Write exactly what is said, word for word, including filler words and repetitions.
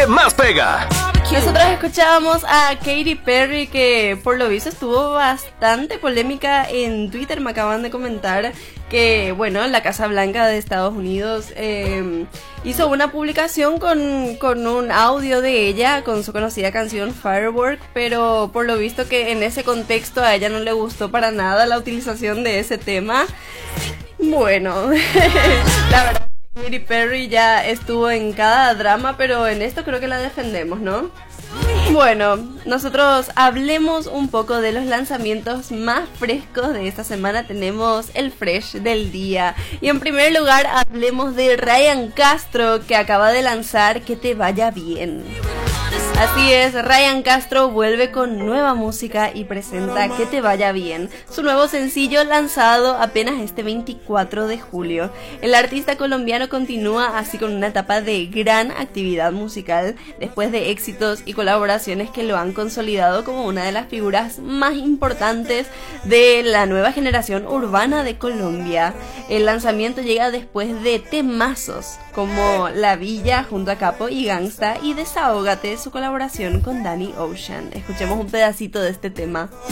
más pega. Nosotros escuchábamos a Katy Perry, que por lo visto estuvo bastante polémica en Twitter. Me acaban de comentar que, bueno, la Casa Blanca de Estados Unidos eh, hizo una publicación con, con un audio de ella, con su conocida canción Firework, pero por lo visto que en ese contexto a ella no le gustó para nada la utilización de ese tema. Bueno, la verdad que Katy Perry ya estuvo en cada drama, pero en esto creo que la defendemos, ¿no? Bueno, nosotros hablemos un poco de los lanzamientos más frescos de esta semana. Tenemos el fresh del día. Y en primer lugar hablemos de Ryan Castro, que acaba de lanzar Que te vaya bien. Así es, Ryan Castro vuelve con nueva música y presenta Que te vaya bien, su nuevo sencillo lanzado apenas este veinticuatro de julio. El artista colombiano continúa así con una etapa de gran actividad musical después de éxitos y colaboraciones que lo han consolidado como una de las figuras más importantes de la nueva generación urbana de Colombia. El lanzamiento llega después de temazos como La Villa junto a Capo y Gangsta y Desahógate, su colaboración con Danny Ocean. Escuchemos un pedacito de este tema.